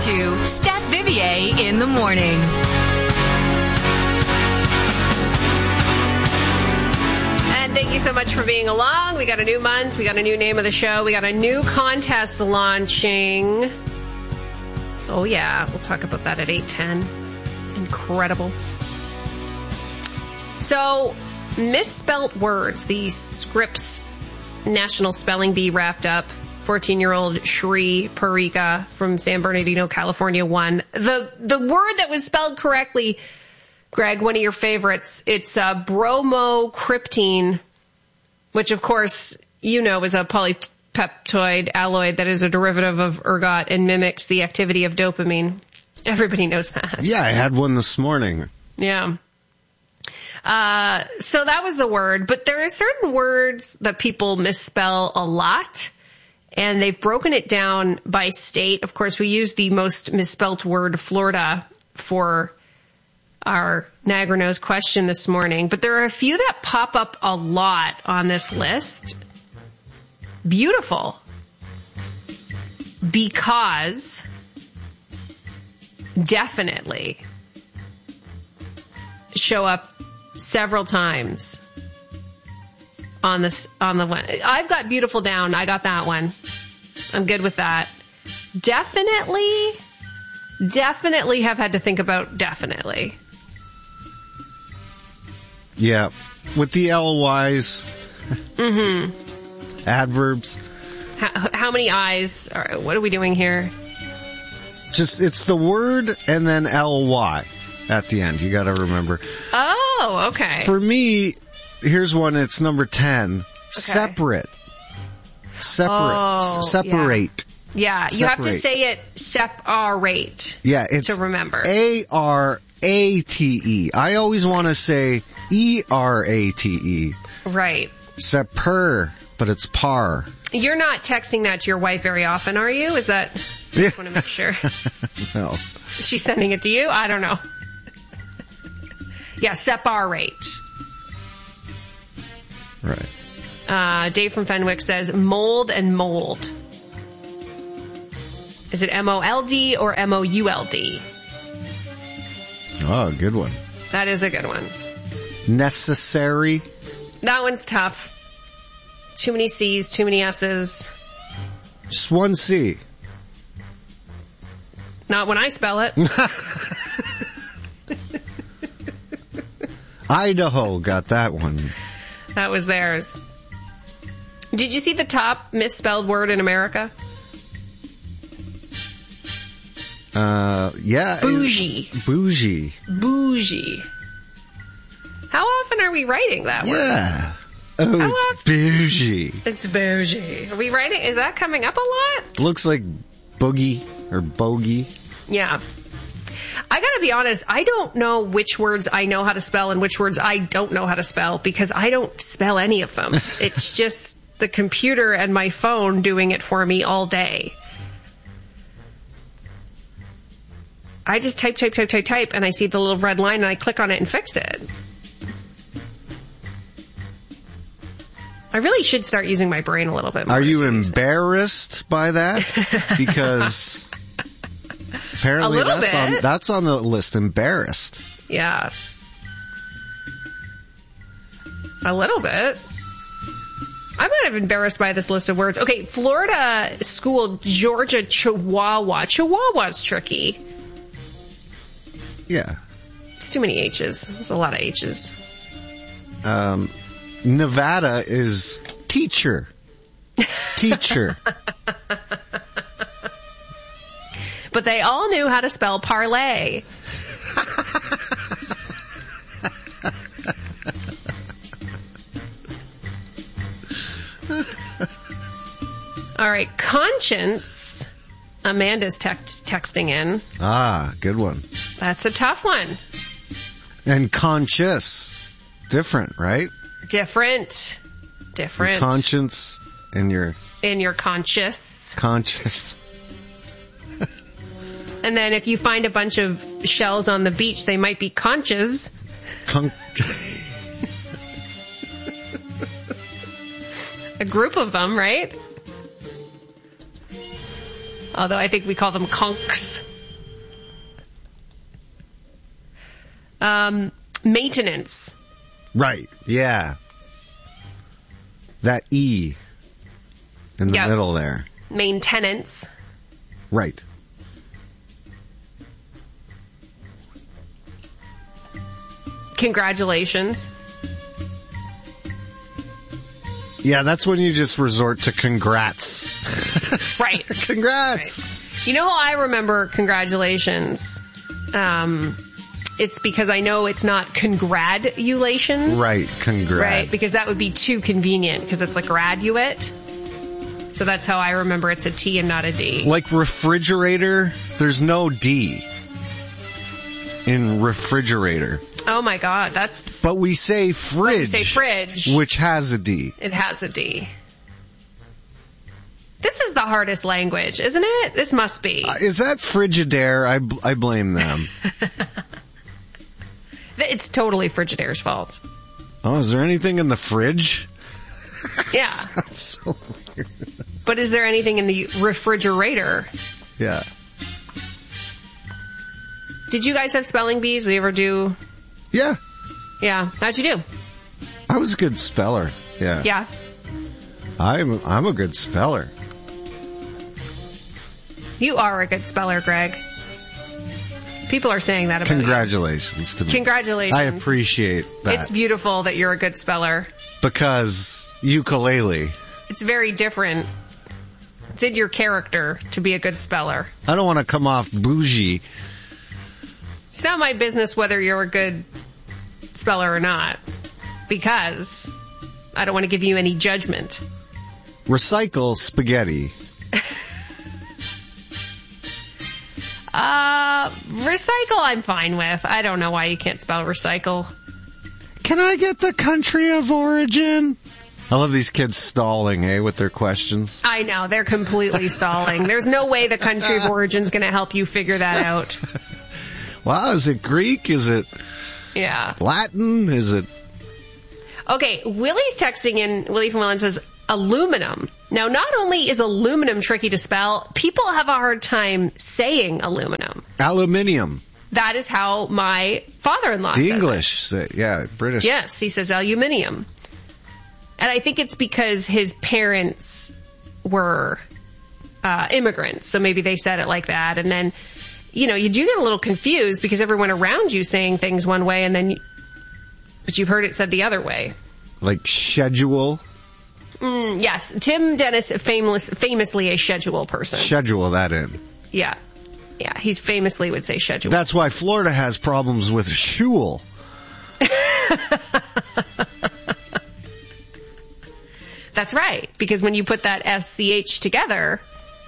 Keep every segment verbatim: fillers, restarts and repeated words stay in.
to Stat Vivier in the morning. And thank you so much for being along. We got a new month. We got a new name of the show. We got a new contest launching. Oh, yeah. We'll talk about that at eight ten. Incredible. So, misspelt words. The Scripps National Spelling Bee wrapped up. fourteen-year-old Shri Parika from San Bernardino, California won. The the word that was spelled correctly, Greg, one of your favorites, it's uh, bromocryptine, which, of course, you know is a polypeptide alloy that is a derivative of ergot and mimics the activity of dopamine. Everybody knows that. Yeah, I had one this morning. Yeah. Uh, so that was the word, but there are certain words that people misspell a lot. And they've broken it down by state. Of course, we use the most misspelt word, Florida, for our Niagara Knows question this morning. But there are a few that pop up a lot on this list. Beautiful. Because. Definitely. Show up several times. On this, on the one. I've got beautiful down. I got that one. I'm good with that. Definitely, definitely have had to think about definitely. Yeah. With the L Ys. Mm-hmm. Adverbs. How, how many I's? Are, what are we doing here? Just, it's the word and then L Y at the end. You got to remember. Oh, okay. For me, here's one. It's number ten. Okay. Separate. Separate. Oh, separate. Yeah, yeah. Separate. You have to say it separate. Yeah, it's to remember. A R A T E. I always want to say E R A T E. Right. Separ, but it's par. You're not texting that to your wife very often, are you? Is that? I just want to make sure. No. Is she sending it to you? I don't know. Yeah, separate. Right. Uh, Dave from Fenwick says mold and mold. Is it M O L D or M O U L D? Oh, good one. That is a good one. Necessary. That one's tough. Too many C's, too many S's. Just one C. Not when I spell it. Idaho got that one. That was theirs. Did you see the top misspelled word in America? Uh, yeah. Bougie. Bougie. Bougie. How often are we writing that word? Yeah. Oh, How it's often? bougie. It's bougie. Are we writing? Is that coming up a lot? Looks like boogie or bogey. Yeah. I gotta be honest, I don't know which words I know how to spell and which words I don't know how to spell because I don't spell any of them. It's just the computer and my phone doing it for me all day. I just type, type, type, type, type, and I see the little red line and I click on it and fix it. I really should start using my brain a little bit more. Are you embarrassed by that? Because apparently that's bit. on that's on the list. Embarrassed. Yeah. A little bit. I'm kind of embarrassed by this list of words. Okay, Florida school, Georgia Chihuahua. Chihuahua's tricky. Yeah. It's too many H's. There's a lot of H's. Um, Nevada is teacher. Teacher. But they all knew how to spell parlay. All right, conscience. Amanda's text- texting in. Ah, good one. That's a tough one. And conscious. Different, right? Different. Different. Your conscience and your... In your conscious. Conscious. And then if you find a bunch of shells on the beach, they might be conches. Con- A group of them, right? Although I think we call them conchs. Um, maintenance. Right. Yeah. That E in the Yep. middle there. Maintenance. Right. Congratulations. Yeah, that's when you just resort to congrats. Right. Congrats. Right. You know how I remember congratulations? Um, it's because I know it's not congratulations. Right. Congrats. Right, because that would be too convenient because it's a graduate. So that's how I remember it's a T and not a D. Like refrigerator, there's no D in refrigerator. Oh my God, that's... But we say fridge. We say fridge. Which has a D. It has a D. This is the hardest language, isn't it? This must be. Uh, is that Frigidaire? I, bl- I blame them. It's totally Frigidaire's fault. Oh, is there anything in the fridge? Yeah. That's so weird. But is there anything in the refrigerator? Yeah. Did you guys have spelling bees? Did you ever do... Yeah. Yeah. How'd you do? I was a good speller. Yeah. Yeah. I'm I'm a good speller. You are a good speller, Greg. People are saying that about Congratulations you. to me. Congratulations. I appreciate that. It's beautiful that you're a good speller. Because ukulele. It's very different. It's in your character to be a good speller. I don't want to come off bougie. It's not my business whether you're a good speller or not, because I don't want to give you any judgment. Recycle spaghetti. Uh, recycle I'm fine with. I don't know why you can't spell recycle. Can I get the country of origin? I love these kids stalling, eh, with their questions. I know, they're completely stalling. There's no way the country of origin's going to help you figure that out. Wow, is it Greek? Is it Yeah. Latin? Is it... Okay, Willie's texting in, Willie from Welland says, aluminum. Now, not only is aluminum tricky to spell, people have a hard time saying aluminum. Aluminium. That is how my father-in-law The says English say, yeah, British. it. Yes, he says aluminium. And I think it's because his parents were uh, immigrants, so maybe they said it like that. And then, you know, you do get a little confused because everyone around you saying things one way, and then, you, but you've heard it said the other way. Like schedule. Mm, yes, Tim Dennis, famous, famously a schedule person. Schedule that in. Yeah. Yeah, he's famously would say schedule. That's why Florida has problems with shul. That's right, because when you put that S C H together...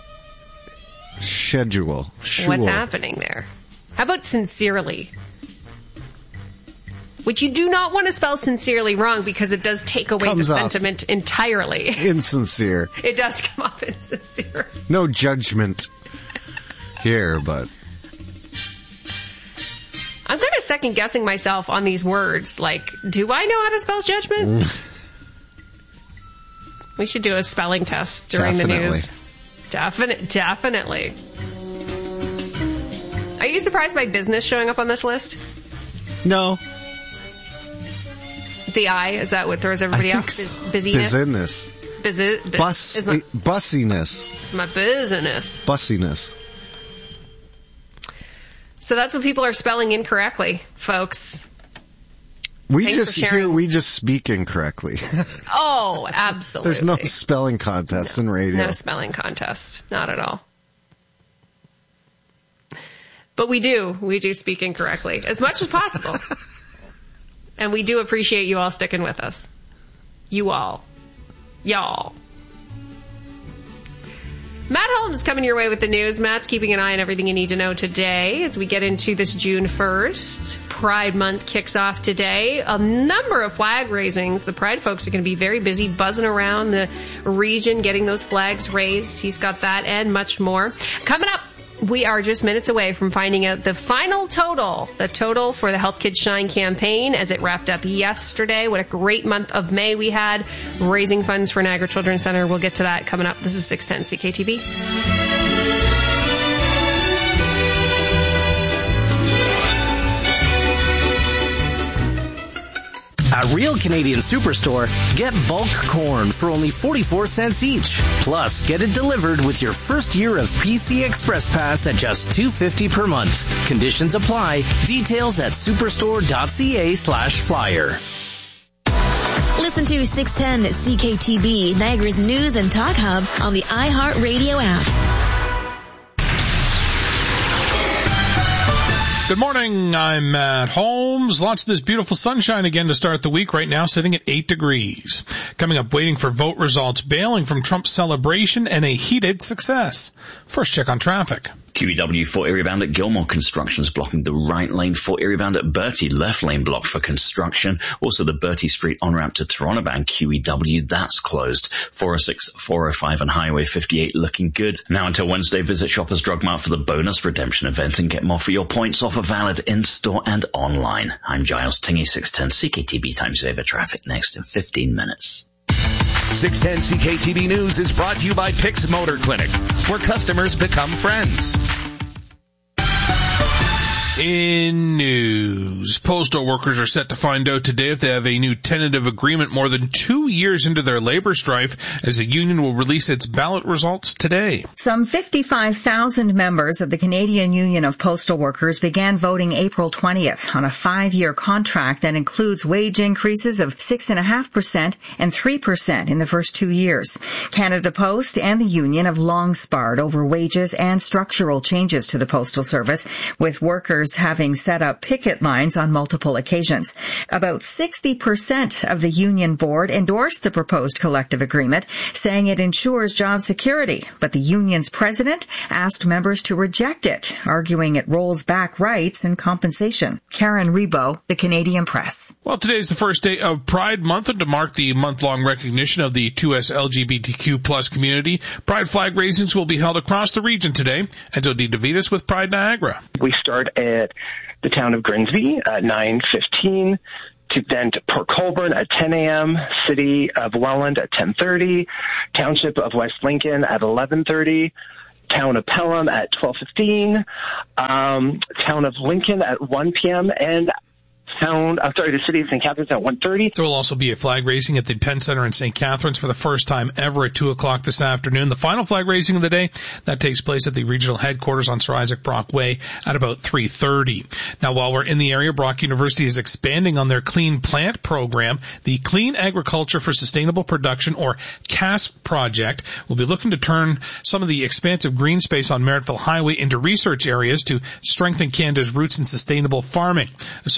Schedule. Shul. What's happening there? How about sincerely? Which you do not want to spell sincerely wrong because it does take away Comes the up. sentiment entirely. Insincere. It does come off insincere. No judgment here, but... I'm kind of second guessing myself on these words. Like, do I know how to spell judgment? We should do a spelling test during Definitely. the news. Definite, definitely. Are you surprised by business showing up on this list? No. The I, is that what throws everybody I off? think so. Busyness? Business. Busy, bu- Bus, is my, bussiness. it's my business. Bussiness. So that's what people are spelling incorrectly, folks. We Thanks just for sharing. here we just speak incorrectly. Oh, absolutely. There's no spelling contest in radio. No spelling contest. Not at all. But we do. We do speak incorrectly as much as possible. And we do appreciate you all sticking with us. You all. Y'all. Matt Holmes coming your way with the news. Matt's keeping an eye on everything you need to know today as we get into this June first. Pride Month kicks off today. A number of flag raisings. The Pride folks are going to be very busy buzzing around the region, getting those flags raised. He's got that and much more. Coming up, we are just minutes away from finding out the final total, the total for the Help Kids Shine campaign as it wrapped up yesterday. What a great month of May we had, raising funds for Niagara Children's Center. We'll get to that coming up. This is six ten C K T V. At Real Canadian Superstore, get bulk corn for only forty-four cents each. Plus, get it delivered with your first year of P C Express Pass at just two dollars and fifty cents per month. Conditions apply. Details at superstore.ca slash flyer. Listen to six ten C K T B, Niagara's news and talk hub on the iHeartRadio app. Good morning, I'm Matt Holmes. Lots of this beautiful sunshine again to start the week, right now sitting at eight degrees. Coming up, waiting for vote results, bailing from Trump's celebration, and a heated success. First check on traffic. Q E W Fort Erie bound at Gilmore Construction's blocking the right lane. Fort Erie bound at Bertie, left lane blocked for construction. Also the Bertie Street on-ramp to Toronto bound Q E W, that's closed. four oh six, four oh five and Highway fifty-eight looking good. Now until Wednesday, visit Shoppers Drug Mart for the bonus redemption event and get more for your points. Offer valid in-store and online. I'm Giles Tingy, six ten C K T B Time Saver traffic next in fifteen minutes. six ten C K T B News is brought to you by Pix Motor Clinic, where customers become friends. In news, postal workers are set to find out today if they have a new tentative agreement more than two years into their labor strife, as the union will release its ballot results today. Some fifty-five thousand members of the Canadian Union of Postal Workers began voting April twentieth on a five-year contract that includes wage increases of six point five percent and three percent in the first two years. Canada Post and the union have long sparred over wages and structural changes to the Postal Service, with workers having set up picket lines on multiple occasions. About sixty percent of the union board endorsed the proposed collective agreement, saying it ensures job security, but the union's president asked members to reject it, arguing it rolls back rights and compensation. Karen Rebo, The Canadian Press. Well, today is the first day of Pride Month, and to mark the month-long recognition of the two S L G B T Q plus community, Pride flag raisings will be held across the region today. Enzo D. DeVitas with Pride Niagara. We start at the town of Grimsby at nine fifteen, to then to Port Colborne at ten a.m., City of Welland at ten thirty, Township of West Lincoln at eleven thirty, Town of Pelham at twelve fifteen, um, Town of Lincoln at one p.m., and Town, I'm sorry, the City of Saint Catharines at one thirty. There will also be a flag raising at the Penn Center in Saint Catharines for the first time ever at two o'clock this afternoon. The final flag raising of the day, that takes place at the regional headquarters on Sir Isaac Brock Way at about three thirty. Now, while we're in the area, Brock University is expanding on their Clean Plant program. The Clean Agriculture for Sustainable Production, or CASP project, will be looking to turn some of the expansive green space on Merrittville Highway into research areas to strengthen Canada's roots in sustainable farming.